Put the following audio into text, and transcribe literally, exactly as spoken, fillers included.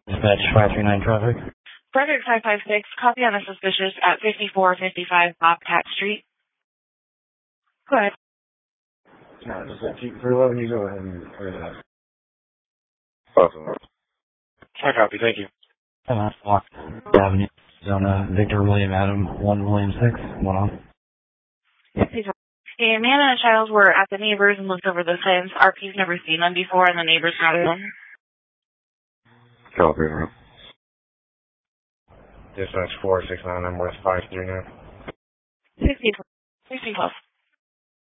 Dispatch five three nine traffic. Frederick five five six, copy on a suspicious at fifty-four fifty-five Bobcat Street. Go ahead. No, just uh, keep three eleven, you go ahead and clear that. Awesome. I copy, thank you. Come on, walk. Avenue. Zona Victor William Adam, one William six, one on. Yes, please. Okay, a man and a child were at the neighbors and looked over the fence. R P's never seen them before, and the neighbors got them. Copy, man. Dispatch four six nine, I'm West five three nine. sixty, sixty plus.